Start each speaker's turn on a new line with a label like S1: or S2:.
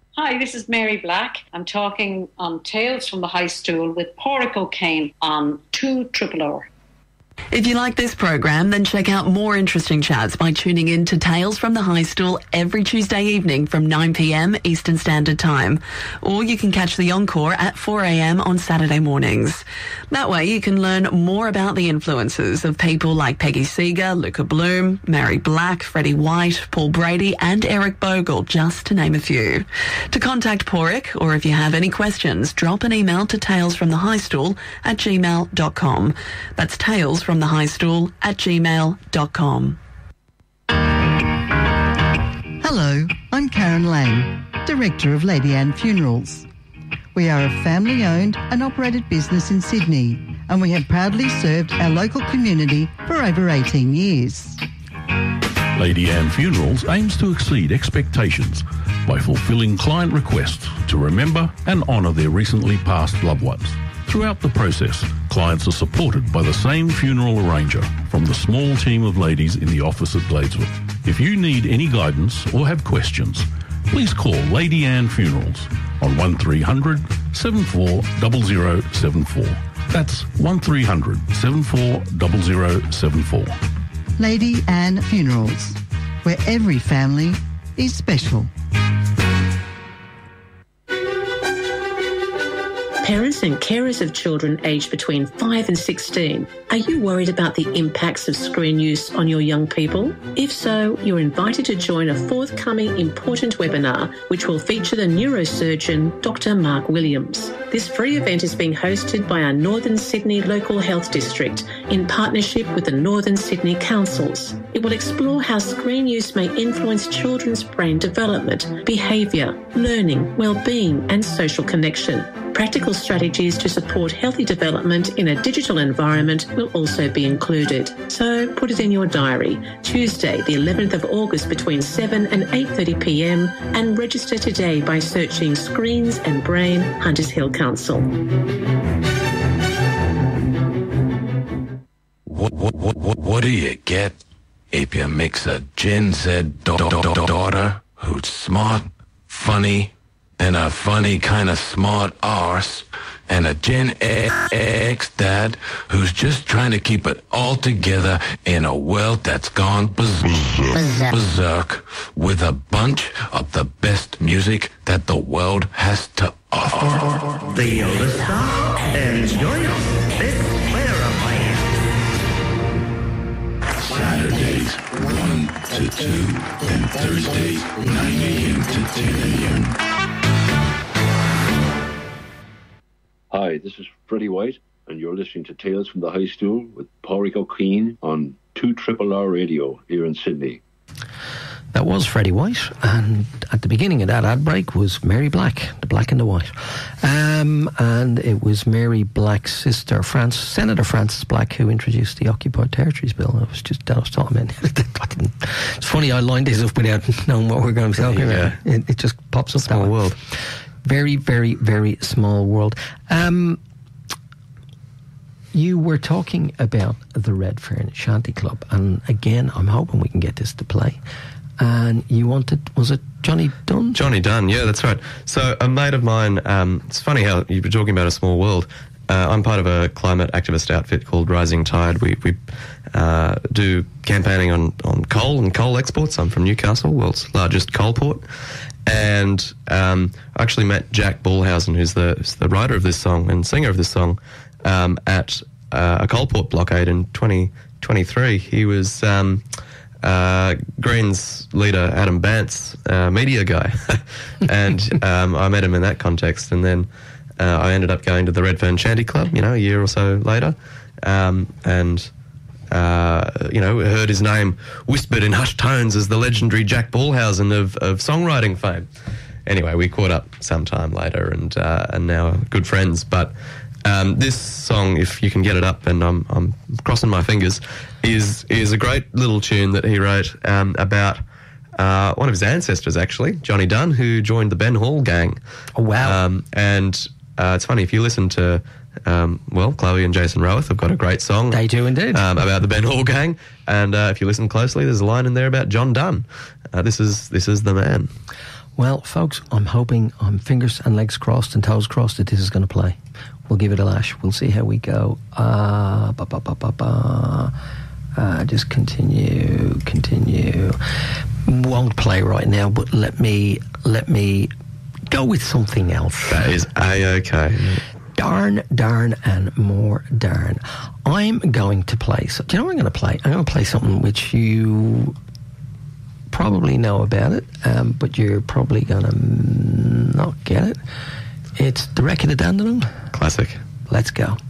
S1: Hi, this is Mary Black. I'm talking on Tales from the High Stool with Pádraig O'Kane on 2RRR.
S2: If you like this program, then check out more interesting chats by tuning in to Tales from the High Stool every Tuesday evening from 9 p.m. Eastern Standard Time. Or you can catch the encore at 4 a.m. on Saturday mornings. That way you can learn more about the influences of people like Peggy Seeger, Luca Bloom, Mary Black, Freddie White, Paul Brady and Eric Bogle, just to name a few. To contact Pádraig, or if you have any questions, drop an email to talesfromthehighstool@gmail.com. That's talesfromthehighstool@gmail.com.
S3: Hello, I'm Karen Lang, Director of Lady Anne Funerals. We are a family-owned and operated business in Sydney, and we have proudly served our local community for over 18 years.
S4: Lady Anne Funerals aims to exceed expectations by fulfilling client requests to remember and honour their recently passed loved ones. Throughout the process, clients are supported by the same funeral arranger from the small team of ladies in the office at Bladeswood. If you need any guidance or have questions, please call Lady Anne Funerals on 1300 740074. That's 1300 740074.
S3: Lady Anne Funerals, where every family is special.
S5: Parents and carers of children aged between 5 and 16, are you worried about the impacts of screen use on your young people? If so, you're invited to join a forthcoming important webinar which will feature the neurosurgeon Dr. Mark Williams. This free event is being hosted by our Northern Sydney Local Health District in partnership with the Northern Sydney Councils. It will explore how screen use may influence children's brain development, behaviour, learning, well-being and social connection. Practical strategies to support healthy development in a digital environment will also be included. So put it in your diary, Tuesday the 11th of August between 7 and 8:30 p.m. and register today by searching Screens and Brain, Hunters Hill Council.
S6: What do you get if you mix a Gen Z daughter who's smart, funny, and a funny kind of smart arse, and a Gen X dad who's just trying to keep it all together in a world that's gone berserk with a bunch of the best music that the world has to offer?
S7: The Yoda Star, enjoy us. It's
S6: Saturdays 1 to 2 and Thursdays 9 a.m. to 10 a.m.
S8: Hi, this is Freddie White, and you're listening to Tales from the High Stool with Pádraig O'Kane on 2RRR Radio here in Sydney.
S9: That was Freddie White, and at the beginning of that ad break was Mary Black, the black and the white. And it was Mary Black's sister, Senator Frances Black, who introduced the Occupied Territories Bill. I was talking about it's funny, I lined this up without knowing what we're going to be talking about. It just pops up.
S10: Small world.
S9: Very, very, very small world. You were talking about the Redfern Shanty Club, and again, I'm hoping we can get this to play. And you wanted, was it Johnny Dunn?
S10: Johnny Dunn, yeah, that's right. So a mate of mine, it's funny how you were talking about a small world. I'm part of a climate activist outfit called Rising Tide. We do campaigning on coal and coal exports. I'm from Newcastle, world's largest coal port. And I actually met Jack Bullhausen, who's the writer of this song and singer of this song, at a coal port blockade in 2023. He was Greens leader Adam Bant's media guy. And I met him in that context. And then I ended up going to the Redfern Shanty Club, a year or so later. Heard his name whispered in hushed tones as the legendary Jack Bullhausen of songwriting fame. Anyway, we caught up sometime later and now good friends. But this song, if you can get it up, and I'm crossing my fingers, is a great little tune that he wrote about one of his ancestors, actually, Johnny Dunn, who joined the Ben Hall gang.
S9: Oh, wow.
S10: It's funny, if you listen to Chloe and Jason Roweth have got a great song.
S9: They do indeed.
S10: About the Ben Hall gang. And if you listen closely, there's a line in there about John Dunn. This is the man.
S9: Well, folks, I'm hoping, I'm fingers and legs crossed and toes crossed that this is going to play. We'll give it a lash. We'll see how we go. Just continue. Won't play right now, but let me go with something else.
S10: That is A-OK.
S9: Darn, and more darn. I'm going to play... So, do you know what I'm going to play? I'm going to play something which you probably know about it, but you're probably going to not get it. It's The Wreck of the Dandenong.
S10: Classic.
S9: Let's go.